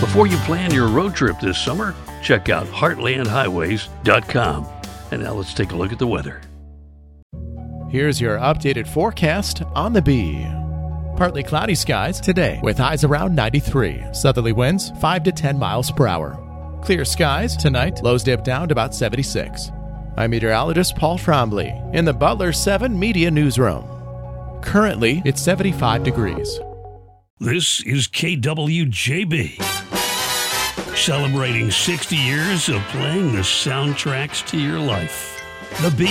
Before you plan your road trip this summer, check out heartlandhighways.com. And now let's take a look at the weather. Here's your updated forecast on the Bee. Partly cloudy skies today with highs around 93. Southerly winds 5 to 10 miles per hour. Clear skies tonight, lows dip down to about 76. I'm meteorologist Paul Trombley in the Butler 7 Media Newsroom. Currently, it's 75 degrees. This is KWJB, celebrating 60 years of playing the soundtracks to your life. The